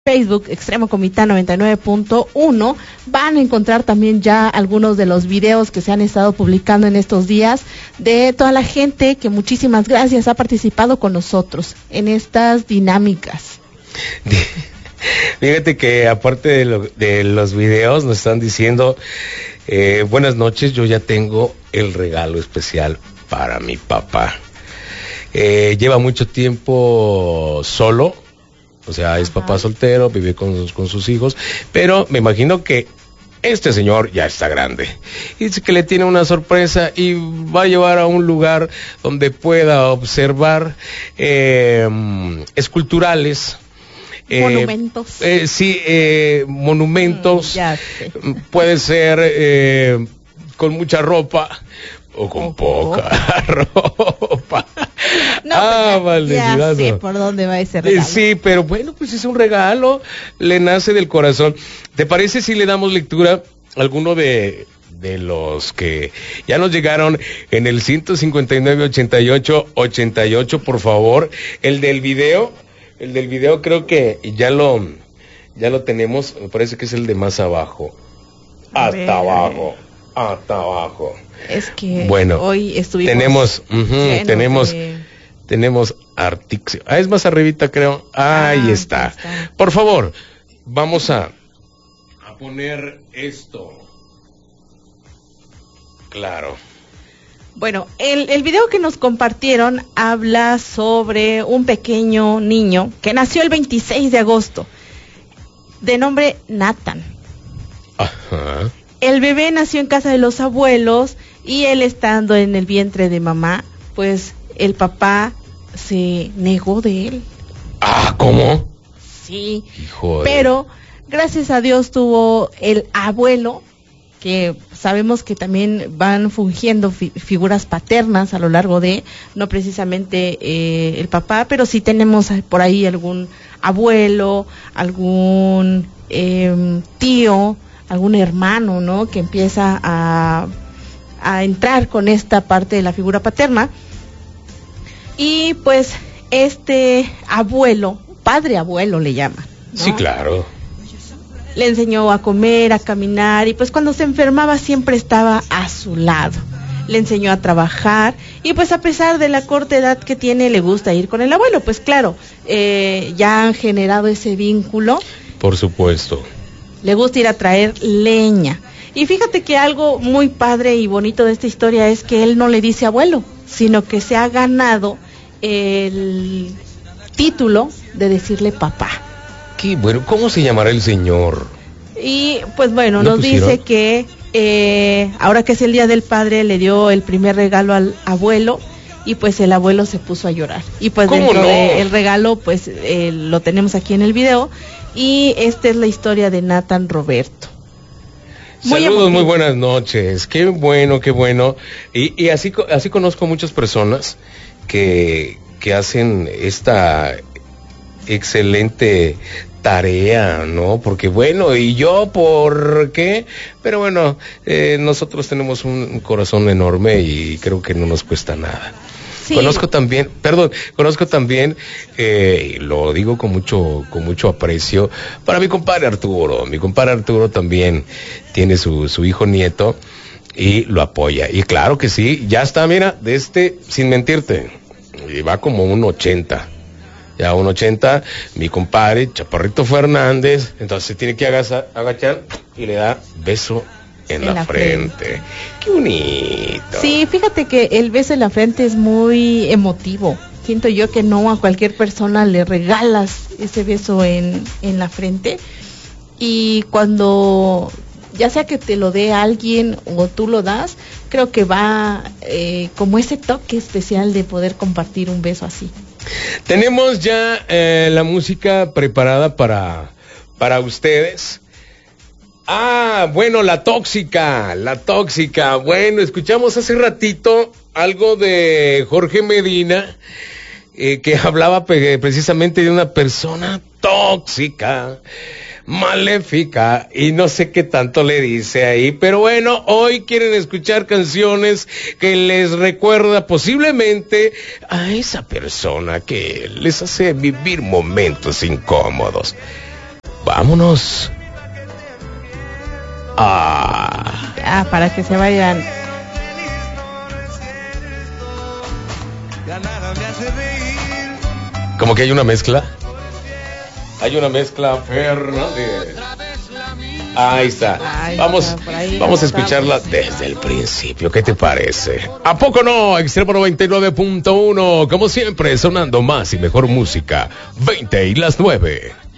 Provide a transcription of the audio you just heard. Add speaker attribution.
Speaker 1: Facebook, Extremo Comitán 99.1, van a encontrar también ya algunos de los videos que se han estado publicando en estos días de toda la gente que muchísimas gracias ha participado con nosotros en estas dinámicas.
Speaker 2: Fíjate que aparte de los videos nos están diciendo, buenas noches, yo ya tengo el regalo especial para mi papá. Lleva mucho tiempo solo. O sea, es papá soltero, vive con sus hijos, pero me imagino que este señor ya está grande. Y dice que le tiene una sorpresa y va a llevar a un lugar donde pueda observar esculturales.
Speaker 1: Monumentos.
Speaker 2: Monumentos.
Speaker 1: Ya sé.
Speaker 2: Puede ser con mucha ropa o con poca ropa.
Speaker 1: No,
Speaker 2: vale,
Speaker 1: ya sé por dónde va ese regalo.
Speaker 2: Sí, pero bueno, pues es un regalo, le nace del corazón. ¿Te parece si le damos lectura a alguno de los que ya nos llegaron en el 159-88-88, por favor? El del video creo que ya lo tenemos, me parece que es el de más abajo. Hasta abajo.
Speaker 1: Es que
Speaker 2: bueno,
Speaker 1: hoy estuvimos
Speaker 2: tenemos Artixio. Es más arribita, creo. Ahí está. Por favor, vamos a poner esto. Claro.
Speaker 1: Bueno, el video que nos compartieron habla sobre un pequeño niño que nació el 26 de agosto, de nombre Nathan.
Speaker 2: Ajá.
Speaker 1: El bebé nació en casa de los abuelos y él, estando en el vientre de mamá, pues el papá se negó de él.
Speaker 2: ¿Cómo?
Speaker 1: Sí.
Speaker 2: Hijo.
Speaker 1: Pero gracias a Dios tuvo el abuelo, que sabemos que también van fungiendo figuras paternas a lo largo de, no precisamente el papá, pero sí tenemos por ahí algún abuelo, algún tío, algún hermano, ¿no?, que empieza a entrar con esta parte de la figura paterna. Y pues este abuelo, padre abuelo le llaman, ¿no?
Speaker 2: Sí, claro.
Speaker 1: Le enseñó a comer, a caminar, y pues cuando se enfermaba siempre estaba a su lado. Le enseñó a trabajar, y pues a pesar de la corta edad que tiene, le gusta ir con el abuelo. Pues claro, ya han generado ese vínculo.
Speaker 2: Por supuesto.
Speaker 1: Le gusta ir a traer leña. Y fíjate que algo muy padre y bonito de esta historia es que él no le dice abuelo, sino que se ha ganado el título de decirle papá.
Speaker 2: Qué bueno, ¿cómo se llamará el señor?
Speaker 1: Y pues bueno, nos dice que ahora que es el Día del Padre, le dio el primer regalo al abuelo, y pues el abuelo se puso a llorar. Y pues dentro del regalo, pues lo tenemos aquí en el video. Y esta es la historia de Nathan Roberto.
Speaker 2: Saludos, muy buenas noches. Qué bueno, qué bueno. Y así conozco muchas personas que hacen esta excelente tarea, ¿no? Porque bueno, ¿y yo por qué? Pero bueno, nosotros tenemos un corazón enorme y creo que no nos cuesta nada. Sí. Conozco también, lo digo con mucho aprecio, para mi compadre Arturo. Mi compadre Arturo también tiene su hijo nieto y lo apoya. Y claro que sí, ya está, mira, sin mentirte, y va como un 80. Ya un 80, mi compadre, Chaparrito Fernández, entonces se tiene que agachar y le da beso en la frente. Qué bonito.
Speaker 1: Sí, fíjate que el beso en la frente es muy emotivo. Siento yo que no a cualquier persona le regalas ese beso en la frente. Y cuando, ya sea que te lo dé alguien o tú lo das, creo que va como ese toque especial de poder compartir un beso así.
Speaker 2: Tenemos ya la música preparada para ustedes. Bueno, la tóxica. Bueno, escuchamos hace ratito algo de Jorge Medina, que hablaba precisamente de una persona tóxica, maléfica, y no sé qué tanto le dice ahí, pero bueno, hoy quieren escuchar canciones que les recuerda posiblemente a esa persona que les hace vivir momentos incómodos. vámonos.
Speaker 1: Para que se vayan.
Speaker 2: Como que hay una mezcla. Hay una mezcla, Fernández. Ahí está. Vamos a escucharla desde el principio. ¿Qué te parece? ¿A poco no? Extremo 99.1. Como siempre, sonando más y mejor música. 20 y las 9.